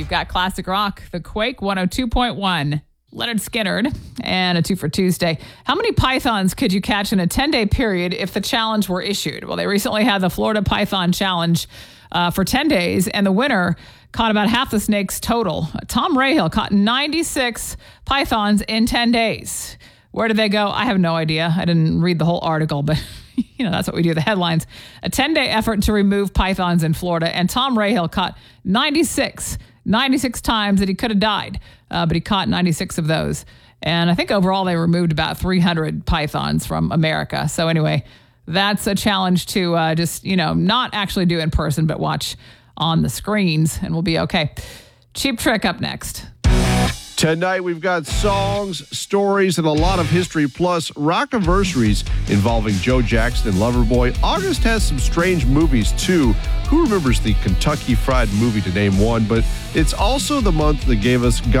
you've got classic rock, The Quake 102.1. Leonard Skinnard and a 2 for Tuesday. How many pythons could you catch in a 10-day period if the challenge were issued? Well, they recently had the Florida Python Challenge for 10 days, and the winner caught about half the snakes total. Tom Rahill caught 96 pythons in 10 days. Where did they go? I have no idea. I didn't read the whole article, but that's what we do, the headlines. A 10-day effort to remove pythons in Florida, and Tom Rahill caught 96 times that he could have died, but he caught 96 of those. And I think overall they removed about 300 pythons from America. So anyway, that's a challenge to just, not actually do in person, but watch on the screens, and we'll be okay. Cheap Trick up next. Tonight, we've got songs, stories, and a lot of history, plus rock-anniversaries involving Joe Jackson and Loverboy. August has some strange movies, too. Who remembers the Kentucky Fried Movie, to name one? But it's also the month that gave us